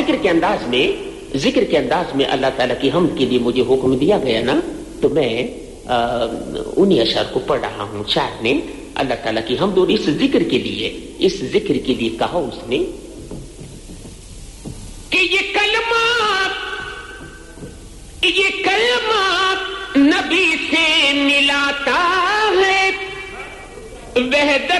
जिक्र के अंदाज में अल्लाह ताला की हमद के लिए मुझे हुक्म दिया गया ना, तो मैं उन्हीं अशर को पढ़ रहा हूं। शायर ने अल्लाह ताला की हमद और इस जिक्र के लिए कहा उसने कि ये कलमा नबी से मिलाता है, वहदत